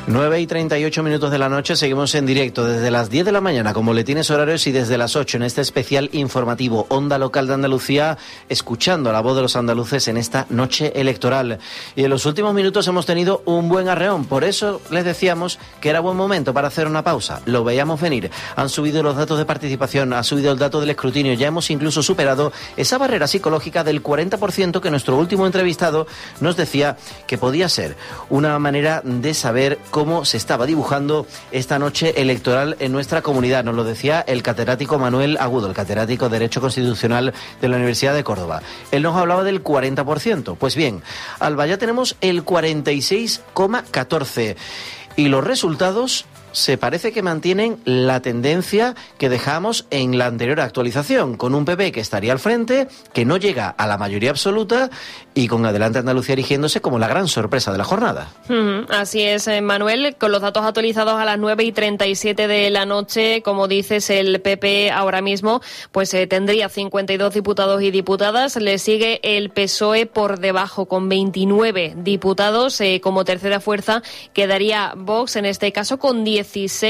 9:38 de la noche, seguimos en directo desde las 10 de la mañana, como boletines horarios, y desde las 8 en este especial informativo Onda Local de Andalucía, escuchando la voz de los andaluces en esta noche electoral. Y en los últimos minutos hemos tenido un buen arreón, por eso les decíamos que era buen momento para hacer una pausa. Lo veíamos venir. Han subido los datos de participación, ha subido el dato del escrutinio, ya hemos incluso superado esa barrera psicológica del 40% que nuestro último entrevistado nos decía que podía ser una manera de saber cómo se estaba dibujando esta noche electoral en nuestra comunidad. Nos lo decía el catedrático Manuel Agudo, el catedrático de Derecho Constitucional de la Universidad de Córdoba. Él nos hablaba del 40%. Pues bien, Alba, ya tenemos el 46,14%. Y los resultados se parece que mantienen la tendencia que dejamos en la anterior actualización, con un PP que estaría al frente, que no llega a la mayoría absoluta, y con Adelante Andalucía erigiéndose como la gran sorpresa de la jornada. Así es, Manuel, con los datos actualizados a las 9:37 de la noche, como dices, el PP ahora mismo pues tendría 52 diputados y diputadas, le sigue el PSOE por debajo con 29 diputados, como tercera fuerza quedaría Vox, en este caso con 16,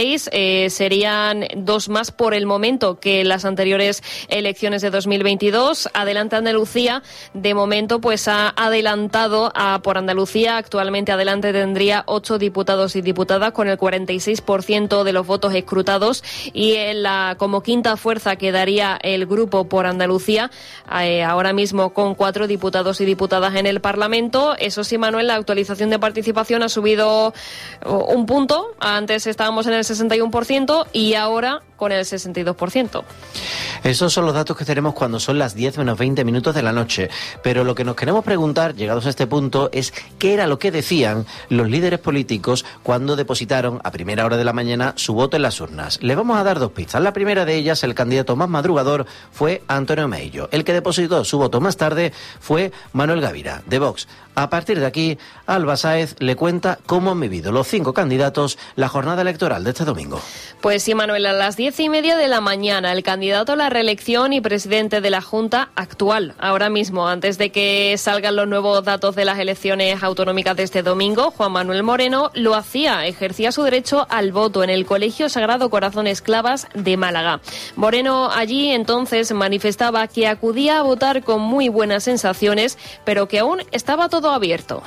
serían dos más por el momento que las anteriores elecciones de 2022. Adelante Andalucía, de momento, pues ha adelantado por Andalucía. Actualmente Adelante tendría 8 diputados y diputadas con el 46% de los votos escrutados, y como quinta fuerza quedaría el Grupo por Andalucía, ahora mismo con 4 diputados y diputadas en el Parlamento. Eso sí, Manuel, la actualización de participación ha subido un punto. Antes estábamos en el 61% y ahora con el 62%. Esos son los datos que tenemos cuando son las 10 menos 20 minutos de la noche. Pero lo que nos queremos preguntar, llegados a este punto, es qué era lo que decían los líderes políticos cuando depositaron a primera hora de la mañana su voto en las urnas. Les vamos a dar 2 pistas. La primera de ellas, el candidato más madrugador, fue Antonio Meillo. El que depositó su voto más tarde fue Manuel Gavira, de Vox. A partir de aquí, Alba Sáez le cuenta cómo han vivido los 5 candidatos la jornada electoral de este domingo. Pues sí, Manuel, a las 10:30 de la mañana, el candidato a la reelección y presidente de la Junta actual, ahora mismo, antes de que salgan los nuevos datos de las elecciones autonómicas de este domingo, Juan Manuel Moreno lo hacía, ejercía su derecho al voto en el Colegio Sagrado Corazón Esclavas de Málaga. Moreno allí entonces manifestaba que acudía a votar con muy buenas sensaciones, pero que aún estaba todo abierto.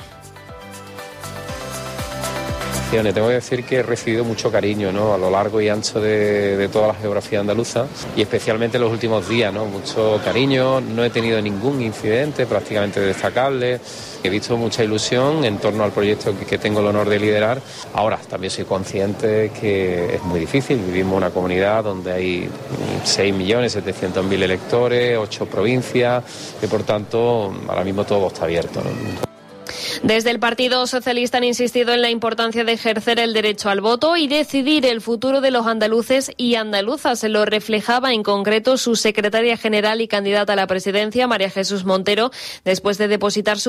Tengo que decir que he recibido mucho cariño, ¿no?, a lo largo y ancho de toda la geografía andaluza, y especialmente en los últimos días, ¿no?, mucho cariño. No he tenido ningún incidente prácticamente destacable. He visto mucha ilusión en torno al proyecto que tengo el honor de liderar. Ahora, también soy consciente que es muy difícil. Vivimos en una comunidad donde hay 6.700.000 electores, 8 provincias, y por tanto ahora mismo todo está abierto, ¿no? Desde el Partido Socialista han insistido en la importancia de ejercer el derecho al voto y decidir el futuro de los andaluces y andaluzas. Lo reflejaba en concreto su secretaria general y candidata a la presidencia, María Jesús Montero, después de depositar su